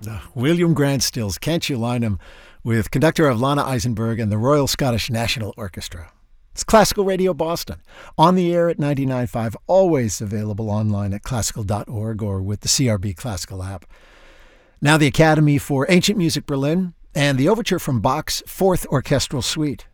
William Grant Stills, Can't You Line Him, with conductor of Lana Eisenberg and the Royal Scottish National Orchestra. It's Classical Radio Boston, on the air at 99.5, always available online at classical.org or with the CRB Classical app. Now the Academy for Ancient Music Berlin and the overture from Bach's Fourth Orchestral Suite.